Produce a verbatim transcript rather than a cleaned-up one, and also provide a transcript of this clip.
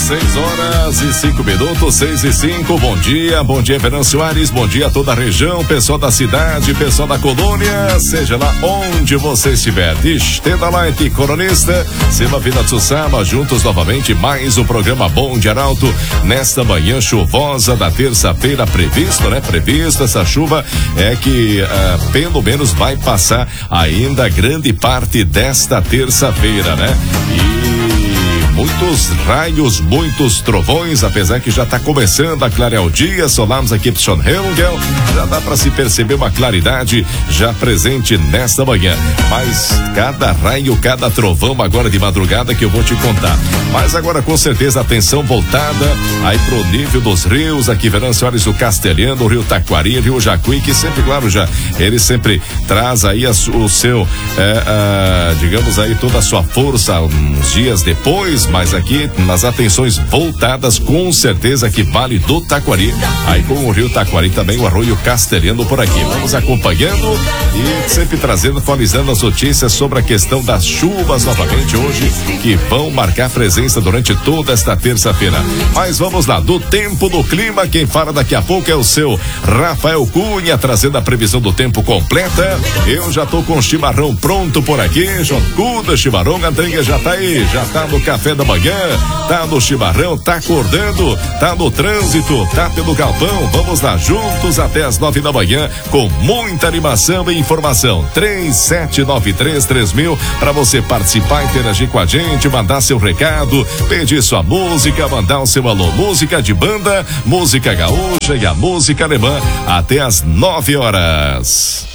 seis horas e cinco minutos, seis e cinco. Bom dia, bom dia, Fernando Soares. Bom dia a toda a região, pessoal da cidade, pessoal da colônia, seja lá onde você estiver. Estenda Light, Coronista, Silva Vida Tsussama, juntos novamente, mais um programa Bom de Arauto, nesta manhã chuvosa da terça-feira, previsto, né? Previsto, essa chuva é que uh, pelo menos vai passar ainda grande parte desta terça-feira, né? E muitos raios, muitos trovões, apesar que já está começando a clarear o dia, solamos aqui Pson Helgel, já dá para se perceber uma claridade já presente nesta manhã, mas cada raio, cada trovão agora de madrugada que eu vou te contar. Mas agora com certeza atenção voltada aí pro nível dos rios, aqui Fernando Soares, o Castelhano, o Rio Taquari, o Rio Jacuí, que sempre, claro, já, ele sempre traz aí a, o seu, é, a, digamos aí toda a sua força uns dias depois, mas aqui nas atenções voltadas com certeza que Vale do Taquari, aí com o Rio Taquari também o Arroio Castelhano por aqui. Vamos acompanhando e sempre trazendo, atualizando as notícias sobre a questão das chuvas novamente hoje, que vão marcar presença durante toda esta terça-feira. Mas vamos lá, do tempo, do clima, quem fala daqui a pouco é o seu Rafael Cunha, trazendo a previsão do tempo completa. Eu já tô com o chimarrão pronto por aqui, Jocuda, chimarrão, Andrinha já tá aí, já tá no café da manhã, tá no chimarrão, tá acordando, tá no trânsito, tá pelo galpão. Vamos lá, juntos até as nove da manhã, com muita animação e informação. três sete nove três três mil para você participar, interagir com a gente, mandar seu recado, pedir sua música, mandar o seu alô, música de banda, música gaúcha e a música alemã, até as nove horas.